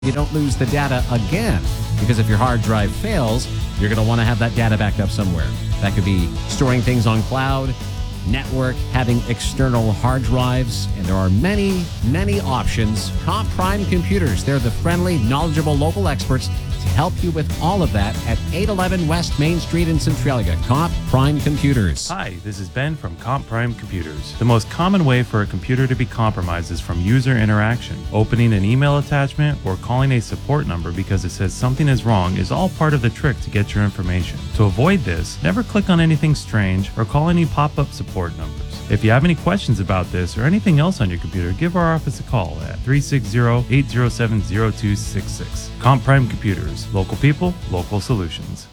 you don't lose the data again. Because if your hard drive fails, you're going to want to have that data backed up somewhere. That could be storing things on cloud, network, having external hard drives, and there are many, many options. Comp Prime Computers, they're the friendly, knowledgeable local experts to help you with all of that at 811 West Main Street in Centralia. Comp Prime Computers. Hi, this is Ben from Comp Prime Computers. The most common way for a computer to be compromised is from user interaction. Opening an email attachment or calling a support number because it says something is wrong is all part of the trick to get your information. To avoid this, never click on anything strange or call any pop-up support numbers. If you have any questions about this or anything else on your computer, give our office a call at 360-807-0266. Comp Prime Computers. Local people, local solutions.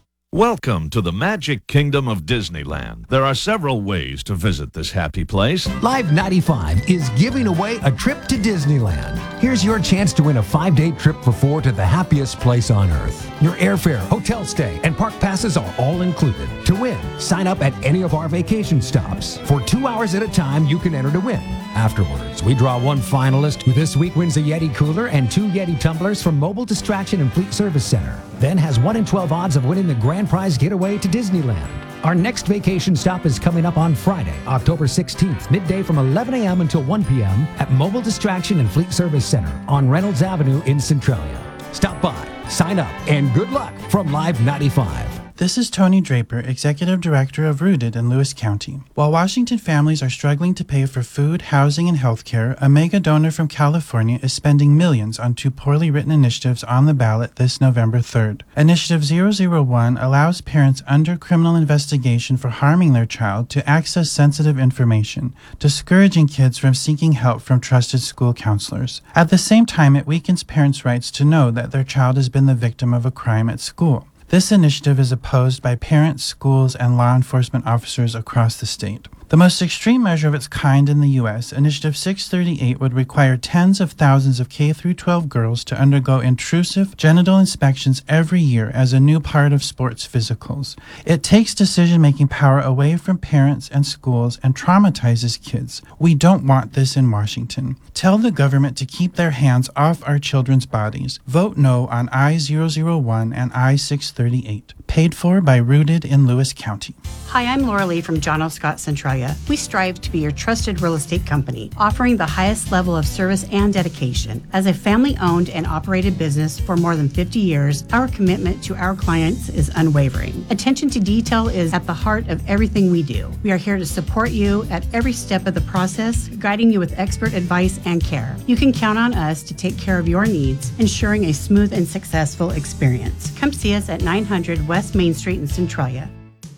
Welcome to the Magic Kingdom of Disneyland. There are several ways to visit this happy place. Live 95 is giving away a trip to Disneyland. Here's your chance to win a 5-day trip for 4 to the happiest place on earth. Your airfare, hotel stay, and park passes are all included. To win, sign up at any of our vacation stops. For 2 hours at a time, you can enter to win. Afterwards, we draw one finalist who this week wins a Yeti cooler and 2 Yeti tumblers from Mobile Distraction and Fleet Service Center. Then has 1 in 12 odds of winning the grand prize getaway to Disneyland. Our next vacation stop is coming up on Friday, October 16th, midday from 11 a.m. until 1 p.m. at Mobile Distraction and Fleet Service Center on Reynolds Avenue in Centralia. Stop by, sign up, and good luck from Live 95. This is Tony Draper, Executive Director of Rooted in Lewis County. While Washington families are struggling to pay for food, housing, and health care, a mega donor from California is spending millions on 2 poorly written initiatives on the ballot this November 3rd. Initiative 001 allows parents under criminal investigation for harming their child to access sensitive information, discouraging kids from seeking help from trusted school counselors. At the same time, it weakens parents' rights to know that their child has been the victim of a crime at school. This initiative is opposed by parents, schools, and law enforcement officers across the state. The most extreme measure of its kind in the U.S., Initiative 638 would require tens of thousands of K-12 girls to undergo intrusive genital inspections every year as a new part of sports physicals. It takes decision-making power away from parents and schools and traumatizes kids. We don't want this in Washington. Tell the government to keep their hands off our children's bodies. Vote no on I-001 and I-638. Paid for by Rooted in Lewis County. Hi, I'm Laura Lee from John O. Scott Centralia. We strive to be your trusted real estate company, offering the highest level of service and dedication. As a family-owned and operated business for more than 50 years, our commitment to our clients is unwavering. Attention to detail is at the heart of everything we do. We are here to support you at every step of the process, guiding you with expert advice and care. You can count on us to take care of your needs, ensuring a smooth and successful experience. Come see us at 900 West Main Street in Centralia.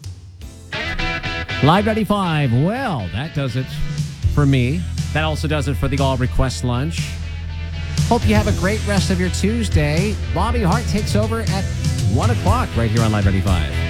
Live 95. Well, that does it for me. That also does it for the All Request Lunch. Hope you have a great rest of your Tuesday. Bobby Hart takes over at 1 o'clock right here on Live 95.